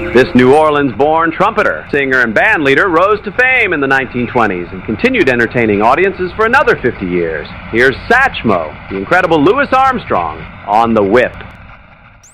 This New Orleans-born trumpeter, singer, and band leader rose to fame in the 1920s and continued entertaining audiences for another 50 years. Here's Satchmo, the incredible Louis Armstrong, on the Whip.